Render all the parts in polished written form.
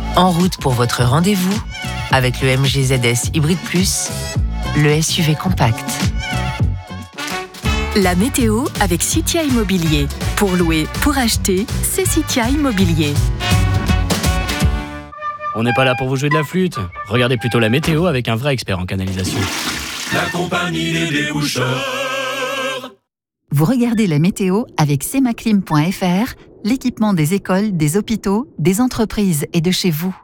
En route pour votre rendez-vous avec le MG ZS Hybrid Plus, le SUV compact. La météo avec Citia Immobilier. Pour louer, pour acheter, c'est Citia Immobilier. On n'est pas là pour vous jouer de la flûte. Regardez plutôt la météo avec un vrai expert en canalisation. La compagnie des déboucheurs. Vous regardez la météo avec semaclim.fr, l'équipement des écoles, des hôpitaux, des entreprises et de chez vous.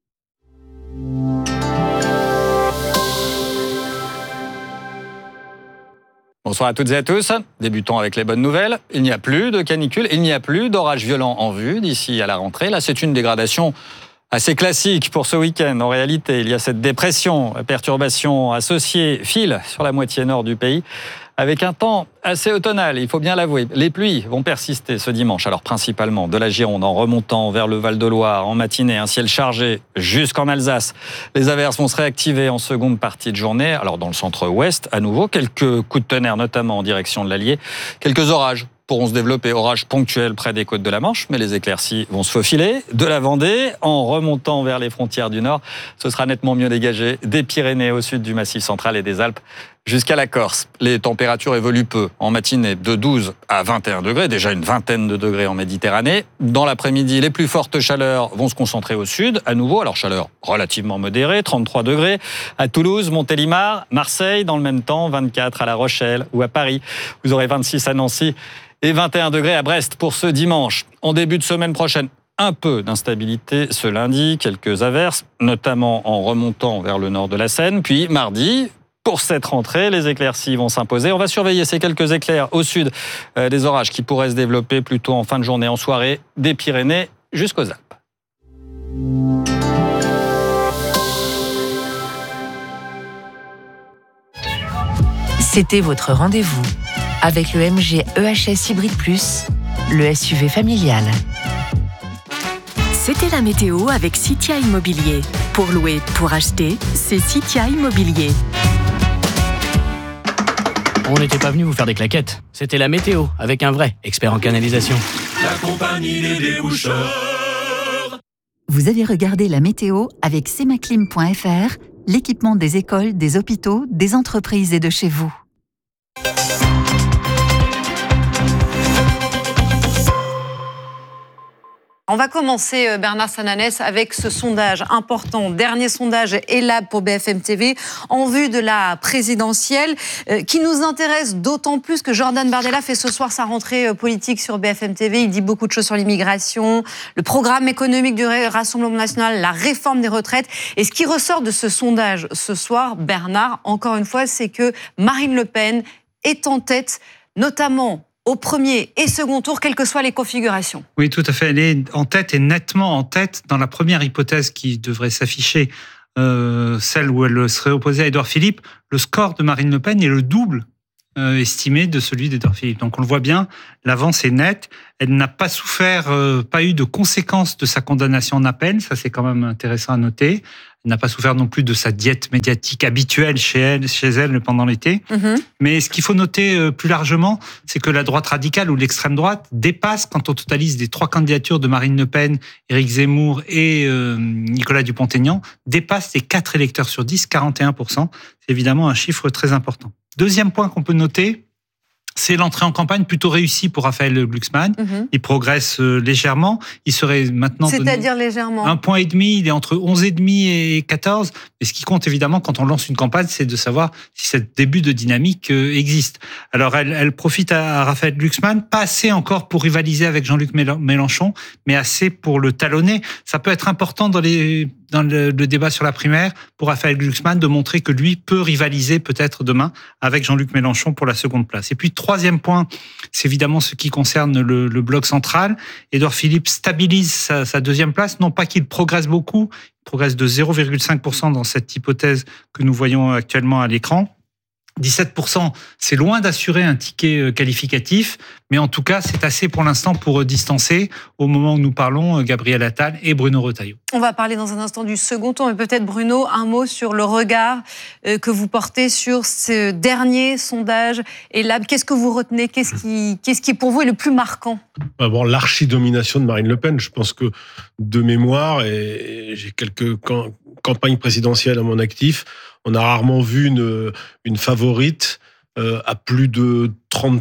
Bonsoir à toutes et à tous. Débutons avec les bonnes nouvelles. Il n'y a plus de canicule, il n'y a plus d'orages violents en vue d'ici à la rentrée. Là, c'est une dégradation assez classique pour ce week-end. En réalité, il y a cette dépression, perturbation associée, file sur la moitié nord du pays, avec un temps assez automnal, il faut bien l'avouer. Les pluies vont persister ce dimanche, alors principalement de la Gironde en remontant vers le Val-de-Loire en matinée, un ciel chargé jusqu'en Alsace. Les averses vont se réactiver en seconde partie de journée. Alors dans le centre-ouest, à nouveau, quelques coups de tonnerre, notamment en direction de l'Allier. Quelques orages pourront se développer, orages ponctuels près des côtes de la Manche, mais les éclaircies vont se faufiler de la Vendée en remontant vers les frontières du Nord. Ce sera nettement mieux dégagé des Pyrénées au sud du Massif central et des Alpes jusqu'à la Corse. Les températures évoluent peu. En matinée, de 12 à 21 degrés, déjà une vingtaine de degrés en Méditerranée. Dans l'après-midi, les plus fortes chaleurs vont se concentrer au sud, à nouveau. Alors chaleur relativement modérée, 33 degrés à Toulouse, Montélimar, Marseille. Dans le même temps, 24 à La Rochelle ou à Paris. Vous aurez 26 à Nancy et 21 degrés à Brest pour ce dimanche. En début de semaine prochaine, un peu d'instabilité ce lundi, quelques averses, notamment en remontant vers le nord de la Seine. Puis mardi, pour cette rentrée, les éclaircies vont s'imposer. On va surveiller ces quelques éclairs au sud, des orages qui pourraient se développer plutôt en fin de journée, en soirée, des Pyrénées jusqu'aux Alpes. C'était votre rendez-vous avec le MG EHS Hybrid Plus, le SUV familial. C'était la météo avec Citia Immobilier. Pour louer, pour acheter, c'est Citia Immobilier. On n'était pas venu vous faire des claquettes. C'était la météo avec un vrai expert en canalisation. La compagnie des déboucheurs. Vous avez regardé la météo avec semaclim.fr, l'équipement des écoles, des hôpitaux, des entreprises et de chez vous. On va commencer, Bernard Sananès, avec ce sondage important. Dernier sondage ELAB pour BFM TV en vue de la présidentielle qui nous intéresse d'autant plus que Jordan Bardella fait ce soir sa rentrée politique sur BFM TV. Il dit beaucoup de choses sur l'immigration, le programme économique du Rassemblement national, la réforme des retraites. Et ce qui ressort de ce sondage ce soir, Bernard, encore une fois, c'est que Marine Le Pen est en tête, notamment au premier et second tour, quelles que soient les configurations. Oui, tout à fait. Elle est en tête et nettement en tête dans la première hypothèse qui devrait s'afficher, celle où elle serait opposée à Édouard Philippe. Le score de Marine Le Pen est le double estimé de celui d'Édouard Philippe. Donc on le voit bien, l'avance est nette. Elle n'a pas souffert, pas eu de conséquences de sa condamnation en appel. Ça, c'est quand même intéressant à noter. Elle n'a pas souffert non plus de sa diète médiatique habituelle chez elle pendant l'été. Mais ce qu'il faut noter plus largement, c'est que la droite radicale ou l'extrême droite dépasse, quand on totalise les trois candidatures de Marine Le Pen, Éric Zemmour et Nicolas Dupont-Aignan, dépasse les 4 électeurs sur 10, 41%. C'est évidemment un chiffre très important. Deuxième point qu'on peut noter, c'est l'entrée en campagne plutôt réussie pour Raphaël Glucksmann. Il progresse légèrement. Il serait maintenant... C'est-à-dire légèrement 1,5 point. Il est entre 11,5 et 14. Mais ce qui compte évidemment quand on lance une campagne, c'est de savoir si ce début de dynamique existe. Alors elle profite à Raphaël Glucksmann, pas assez encore pour rivaliser avec Jean-Luc Mélenchon, mais assez pour le talonner. Ça peut être important dans le débat sur la primaire pour Raphaël Glucksmann de montrer que lui peut rivaliser peut-être demain avec Jean-Luc Mélenchon pour la seconde place. Et puis, troisième point, c'est évidemment ce qui concerne le bloc central. Édouard Philippe stabilise sa deuxième place, non pas qu'il progresse beaucoup, il progresse de 0,5% dans cette hypothèse que nous voyons actuellement à l'écran. 17%, c'est loin d'assurer un ticket qualificatif, mais en tout cas, c'est assez pour l'instant pour distancer, au moment où nous parlons, Gabriel Attal et Bruno Retailleau. On va parler dans un instant du second tour, mais peut-être Bruno, un mot sur le regard que vous portez sur ce dernier sondage ELAB. Qu'est-ce que vous retenez ? Qu'est-ce qui pour vous est le plus marquant ? Bon, l'archi-domination de Marine Le Pen. Je pense que de mémoire, et j'ai quelques campagnes présidentielles à mon actif, on a rarement vu une favorite à plus de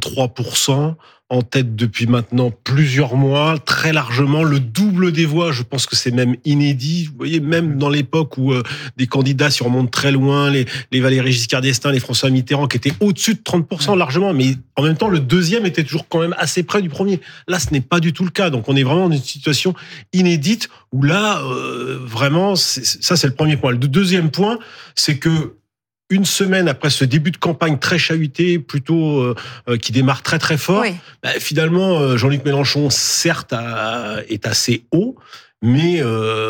33%. En tête depuis maintenant plusieurs mois, très largement, le double des voix. Je pense que c'est même inédit. Vous voyez, même dans l'époque où des candidats, si on remonte très loin, les Valéry Giscard d'Estaing, les François Mitterrand, qui étaient au-dessus de 30% largement, mais en même temps, le deuxième était toujours quand même assez près du premier. Là, ce n'est pas du tout le cas. Donc, on est vraiment dans une situation inédite où là, vraiment, ça, c'est le premier point. Le deuxième point, c'est que une semaine après ce début de campagne très chahuté, plutôt qui démarre très très fort, oui. Finalement, Jean-Luc Mélenchon, certes, est assez haut, mais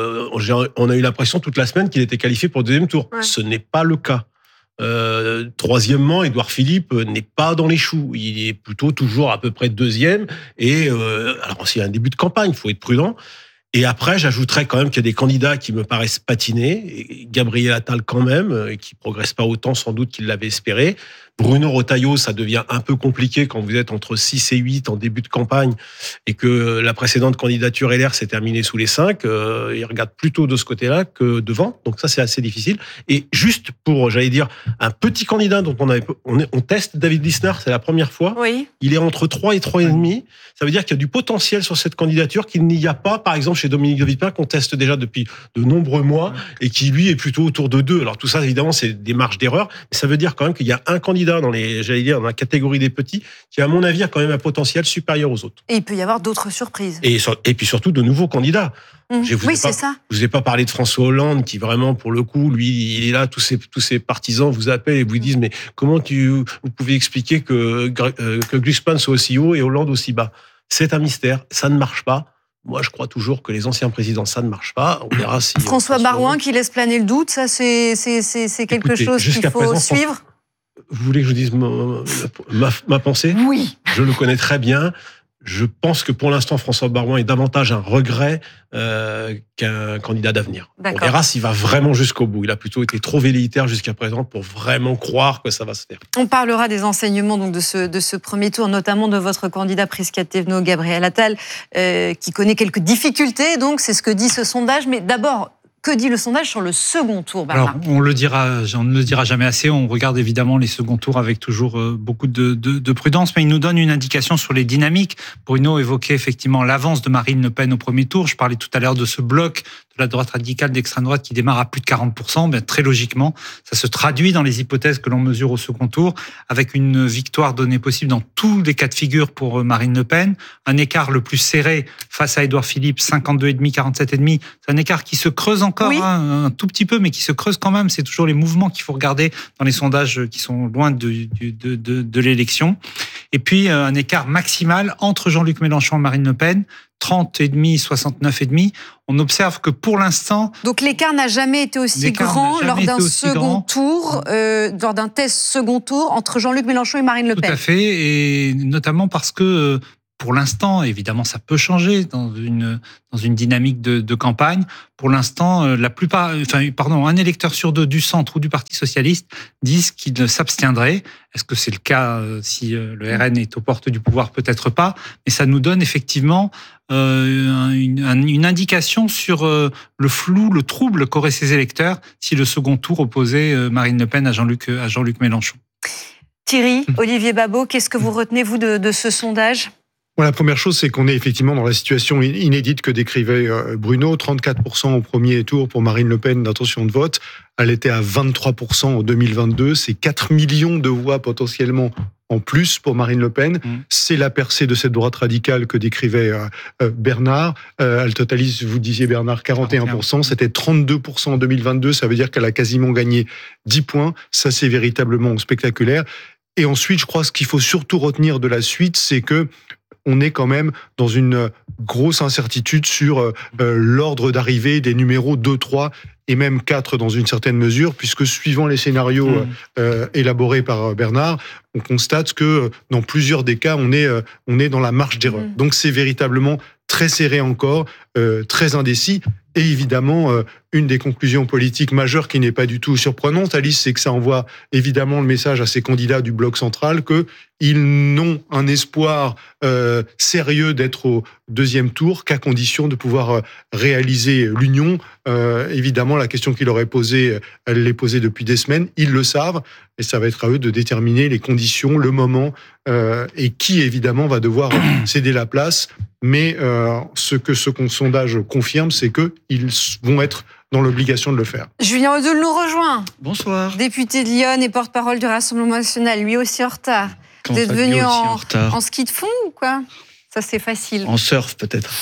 on a eu l'impression toute la semaine qu'il était qualifié pour le deuxième tour. Ouais. Ce n'est pas le cas. Troisièmement, Édouard Philippe n'est pas dans les choux. Il est plutôt toujours à peu près deuxième. Et alors, c'est un début de campagne, il faut être prudent. Et après, j'ajouterais quand même qu'il y a des candidats qui me paraissent patinés. Et Gabriel Attal quand même, qui progresse pas autant sans doute qu'il l'avait espéré. Bruno Retailleau, ça devient un peu compliqué quand vous êtes entre 6 et 8 en début de campagne et que la précédente candidature LR s'est terminée sous les 5. Il regarde plutôt de ce côté-là que devant. Donc ça, c'est assez difficile. Et juste pour, j'allais dire, un petit candidat dont on teste, David Lisnard, c'est la première fois. Oui. Il est entre 3 et 3,5. Ça veut dire qu'il y a du potentiel sur cette candidature qu'il n'y a pas, par exemple, chez Dominique de Villepin, qu'on teste déjà depuis de nombreux mois et qui, lui, est plutôt autour de 2. Alors tout ça, évidemment, c'est des marges d'erreur. Mais ça veut dire quand même qu'il y a un candidat dans la catégorie des petits, qui, à mon avis, a quand même un potentiel supérieur aux autres. Et il peut y avoir d'autres surprises. Et puis surtout, de nouveaux candidats. C'est ça. Je vous ai pas parlé de François Hollande, qui vraiment, pour le coup, lui, il est là, tous ses partisans vous appellent et vous disent, mais comment vous pouvez expliquer que Glucksmann soit aussi haut et Hollande aussi bas ? C'est un mystère, ça ne marche pas. Moi, je crois toujours que les anciens présidents, ça ne marche pas. On verra si... François Baroin, qui laisse planer le doute, ça, c'est quelque chose qu'il faut suivre. Vous voulez que je vous dise ma pensée ? Oui. Je le connais très bien. Je pense que pour l'instant, François Baroin est davantage un regret qu'un candidat d'avenir. D'accord. On verra s'il va vraiment jusqu'au bout. Il a plutôt été trop velléitaire jusqu'à présent pour vraiment croire que ça va se faire. On parlera des enseignements donc, de ce premier tour, notamment de votre candidat Prisca Thévenot, Gabriel Attal, qui connaît quelques difficultés. Donc, c'est ce que dit ce sondage. Mais d'abord, que dit le sondage sur le second tour, Bernard ? Alors, on ne le dira jamais assez. On regarde évidemment les seconds tours avec toujours beaucoup de prudence, mais il nous donne une indication sur les dynamiques. Bruno évoquait effectivement l'avance de Marine Le Pen au premier tour. Je parlais tout à l'heure de ce bloc de la droite radicale, d'extrême droite qui démarre à plus de 40%. Bien, très logiquement, ça se traduit dans les hypothèses que l'on mesure au second tour, avec une victoire donnée possible dans tous les cas de figure pour Marine Le Pen. Un écart le plus serré face à Édouard Philippe, 52,5, 47,5. C'est un écart qui se creuse encore, oui. Un tout petit peu, mais qui se creuse quand même. C'est toujours les mouvements qu'il faut regarder dans les sondages qui sont loin de l'élection. Et puis, un écart maximal entre Jean-Luc Mélenchon et Marine Le Pen, 30,5, 69,5. On observe que pour l'instant... Donc l'écart n'a jamais été aussi grand lors d'un second tour, lors d'un test second tour entre Jean-Luc Mélenchon et Marine Le Pen. Tout à fait, et notamment parce que... Pour l'instant, évidemment, ça peut changer dans une dynamique de campagne. Pour l'instant, un électeur sur 2 du centre ou du Parti socialiste disent qu'il s'abstiendrait. Est-ce que c'est le cas si le RN est aux portes du pouvoir ? Peut-être pas. Mais ça nous donne effectivement une indication sur le flou, le trouble qu'auraient ces électeurs si le second tour opposait Marine Le Pen à Jean-Luc Mélenchon. Thierry, Olivier Babot, qu'est-ce que vous retenez, vous, de ce sondage ? Bon, la première chose, c'est qu'on est effectivement dans la situation inédite que décrivait Bruno. 34% au premier tour pour Marine Le Pen d'intention de vote. Elle était à 23% en 2022. C'est 4 millions de voix potentiellement en plus pour Marine Le Pen. C'est la percée de cette droite radicale que décrivait Bernard. Elle totalise, vous disiez Bernard, 41%. C'était 32% en 2022. Ça veut dire qu'elle a quasiment gagné 10 points. Ça, c'est véritablement spectaculaire. Et ensuite, je crois que ce qu'il faut surtout retenir de la suite, c'est que on est quand même dans une grosse incertitude sur l'ordre d'arrivée des numéros 2, 3 et même 4 dans une certaine mesure, puisque suivant les scénarios élaborés par Bernard, on constate que dans plusieurs des cas, on est dans la marge d'erreur. Donc c'est véritablement très serré encore, très indécis. Et évidemment, une des conclusions politiques majeures qui n'est pas du tout surprenante, Alice, c'est que ça envoie évidemment le message à ces candidats du bloc central qu'ils n'ont un espoir sérieux d'être au deuxième tour qu'à condition de pouvoir réaliser l'union. Évidemment, la question qu'il aurait posée, elle l'est posée depuis des semaines. Ils le savent et ça va être à eux de déterminer les conditions, le moment et qui, évidemment, va devoir céder la place. Mais ce sondage confirme, c'est qu'ils vont être dans l'obligation de le faire. Julien Odoul nous rejoint. Bonsoir. Député de Lyon et porte-parole du Rassemblement national, lui aussi en retard. Vous êtes venu en ski de fond ou quoi ? Ça, c'est facile. En surf, peut-être.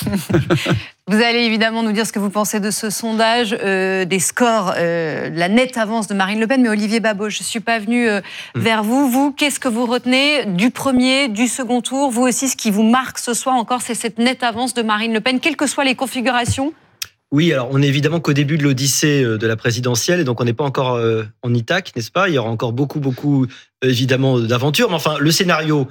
Vous allez évidemment nous dire ce que vous pensez de ce sondage, des scores, la nette avance de Marine Le Pen. Mais Olivier Babot, je ne suis pas venue vers vous. Vous, qu'est-ce que vous retenez du premier, du second tour ? Vous aussi, ce qui vous marque ce soir encore, c'est cette nette avance de Marine Le Pen, quelles que soient les configurations ? Oui, alors on est évidemment qu'au début de l'odyssée de la présidentielle, et donc on n'est pas encore en Itaque, n'est-ce pas ? Il y aura encore beaucoup, évidemment, d'aventures. Mais enfin, le scénario...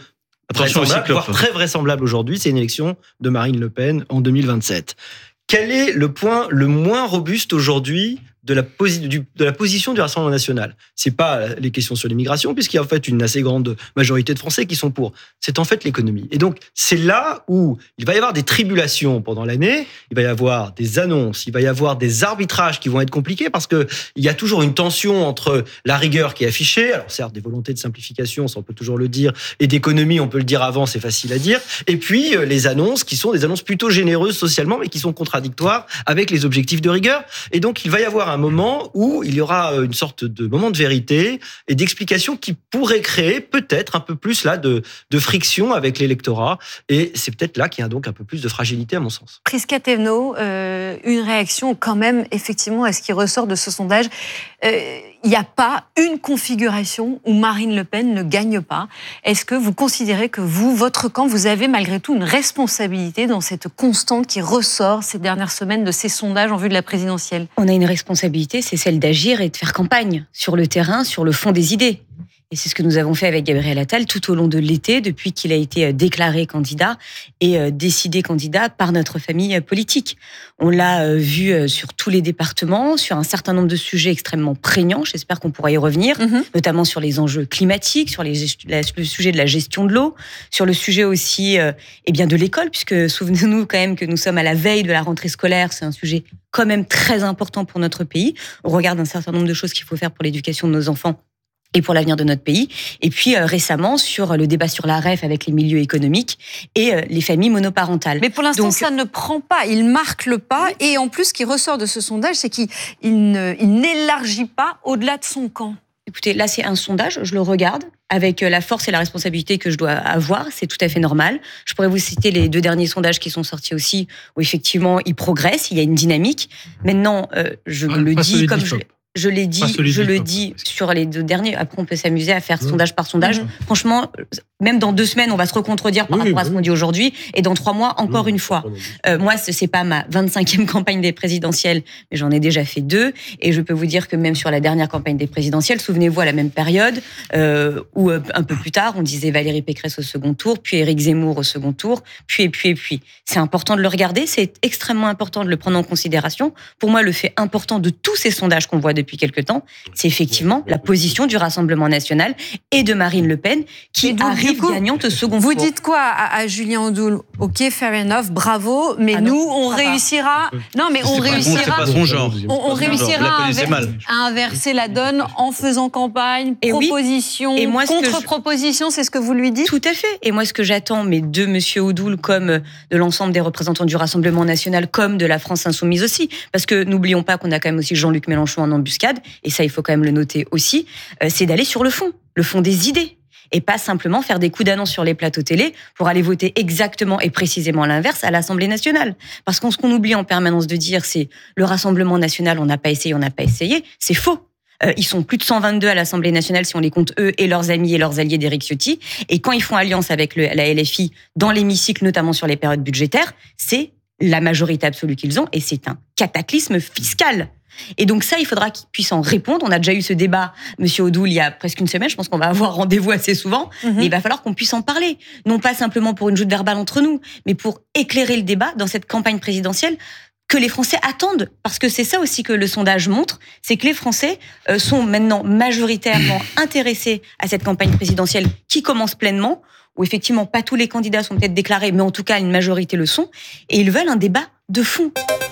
voire très vraisemblable aujourd'hui, c'est une élection de Marine Le Pen en 2027. Quel est le point le moins robuste aujourd'hui de la position du Rassemblement national ? C'est pas les questions sur l'immigration, puisqu'il y a en fait une assez grande majorité de Français qui sont pour. C'est en fait l'économie. Et donc, c'est là où il va y avoir des tribulations pendant l'année, il va y avoir des annonces, il va y avoir des arbitrages qui vont être compliqués, parce qu'il y a toujours une tension entre la rigueur qui est affichée, alors certes, des volontés de simplification, ça on peut toujours le dire, et d'économie, on peut le dire avant, c'est facile à dire, et puis les annonces qui sont des annonces plutôt généreuses socialement, mais qui sont contradictoires avec les objectifs de rigueur. Et donc, il va y avoir un moment où il y aura une sorte de moment de vérité et d'explication qui pourrait créer peut-être un peu plus là de friction avec l'électorat. Et c'est peut-être là qu'il y a donc un peu plus de fragilité à mon sens. Prisca Thévenot, une réaction quand même effectivement à ce qui ressort de ce sondage. Il n'y a pas une configuration où Marine Le Pen ne gagne pas. Est-ce que vous considérez que vous, votre camp, vous avez malgré tout une responsabilité dans cette constante qui ressort ces dernières semaines de ces sondages en vue de la présidentielle ? On a une responsabilité, c'est celle d'agir et de faire campagne sur le terrain, sur le fond des idées. Et c'est ce que nous avons fait avec Gabriel Attal tout au long de l'été, depuis qu'il a été déclaré candidat et décidé candidat par notre famille politique. On l'a vu sur tous les départements, sur un certain nombre de sujets extrêmement prégnants. J'espère qu'on pourra y revenir, notamment sur les enjeux climatiques, sur le sujet de la gestion de l'eau, sur le sujet aussi de l'école, puisque souvenez-nous quand même que nous sommes à la veille de la rentrée scolaire. C'est un sujet quand même très important pour notre pays. On regarde un certain nombre de choses qu'il faut faire pour l'éducation de nos enfants et pour l'avenir de notre pays. Et puis récemment, sur le débat sur la REF avec les milieux économiques et les familles monoparentales. Mais pour l'instant, ça ne prend pas. Il marque le pas. Et en plus, ce qui ressort de ce sondage, c'est qu'il n'élargit pas au-delà de son camp. Écoutez, là, c'est un sondage. Je le regarde avec la force et la responsabilité que je dois avoir. C'est tout à fait normal. Je pourrais vous citer les 2 derniers sondages qui sont sortis aussi, où effectivement, il progresse, il y a une dynamique. Maintenant, je le dis comme je l'ai dit, sur les 2 derniers. Après, on peut s'amuser à faire sondage par sondage. Franchement, même dans 2 semaines, on va se recontredire par rapport à ce qu'on dit aujourd'hui. Et dans 3 mois, encore une fois. Moi, c'est pas ma 25e campagne des présidentielles, mais j'en ai déjà fait 2. Et je peux vous dire que même sur la dernière campagne des présidentielles, souvenez-vous, à la même période, où un peu plus tard, on disait Valérie Pécresse au second tour, puis Éric Zemmour au second tour, puis. C'est important de le regarder, c'est extrêmement important de le prendre en considération. Pour moi, le fait important de tous ces sondages qu'on voit depuis quelque temps, c'est effectivement la position du Rassemblement national et de Marine Le Pen qui arrive gagnante au second tour. Vous dites quoi à Julien Odoul ? Ok, fair enough, bravo, mais nous, on réussira... Non, mais on réussira... C'est pas son genre. On réussira à inverser la donne en faisant campagne, proposition, contre-proposition, c'est ce que vous lui dites ? Tout à fait. Et moi, ce que j'attends, mais de M. Odoul comme de l'ensemble des représentants du Rassemblement national, comme de la France insoumise aussi, parce que n'oublions pas qu'on a quand même aussi Jean-Luc Mélenchon en embuscade, et ça, il faut quand même le noter aussi, c'est d'aller sur le fond des idées. Et pas simplement faire des coups d'annonce sur les plateaux télé pour aller voter exactement et précisément l'inverse à l'Assemblée nationale. Parce que ce qu'on oublie en permanence de dire, c'est le Rassemblement national, on n'a pas essayé. C'est faux. Ils sont plus de 122 à l'Assemblée nationale si on les compte eux et leurs amis et leurs alliés d'Éric Ciotti. Et quand ils font alliance avec la LFI dans l'hémicycle, notamment sur les périodes budgétaires, c'est la majorité absolue qu'ils ont, et c'est un cataclysme fiscal. Et donc ça, il faudra qu'ils puissent en répondre. On a déjà eu ce débat, Monsieur Odoul, il y a presque une semaine. Je pense qu'on va avoir rendez-vous assez souvent. Mais il va falloir qu'on puisse en parler. Non pas simplement pour une joute verbale entre nous, mais pour éclairer le débat dans cette campagne présidentielle que les Français attendent. Parce que c'est ça aussi que le sondage montre, c'est que les Français sont maintenant majoritairement intéressés à cette campagne présidentielle qui commence pleinement, où effectivement pas tous les candidats sont peut-être déclarés, mais en tout cas une majorité le sont, et ils veulent un débat de fond.